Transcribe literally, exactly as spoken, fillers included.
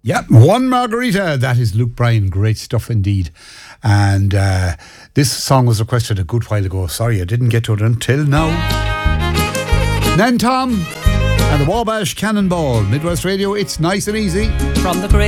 Yep, one margarita. That is Luke Bryan. Great stuff indeed. And uh, this song was requested a good while ago. Sorry, I didn't get to it until now. Nan Tom and the Wabash Cannonball. Midwest Radio, it's nice and easy. From the great